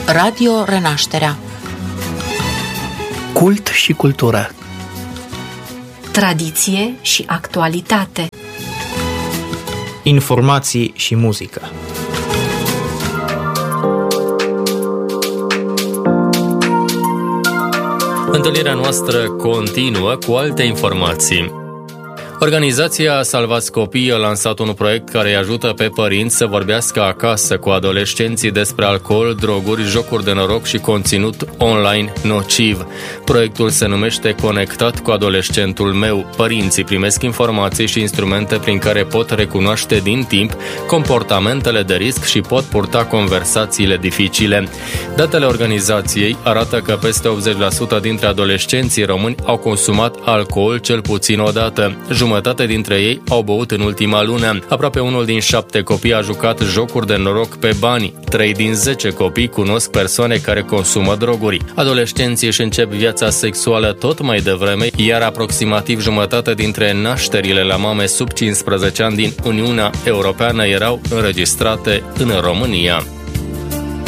Radio Renașterea. Cult și cultură. Tradiție și actualitate. Informații și muzică. Întâlnirea noastră continuă cu alte informații. Organizația Salvați Copiii a lansat un proiect care îi ajută pe părinți să vorbească acasă cu adolescenții despre alcool, droguri, jocuri de noroc și conținut online nociv. Proiectul se numește Conectat cu adolescentul meu. Părinții primesc informații și instrumente prin care pot recunoaște din timp comportamentele de risc și pot purta conversațiile dificile. Datele organizației arată că peste 80% dintre adolescenții români au consumat alcool cel puțin o dată. Jumătate dintre ei au băut în ultima lună. Aproape 1 din 7 copii a jucat jocuri de noroc pe bani. 3 din 10 copii cunosc persoane care consumă droguri. Adolescenții își încep viața sexuală tot mai devreme, iar aproximativ jumătate dintre nașterile la mame sub 15 ani din Uniunea Europeană erau înregistrate în România.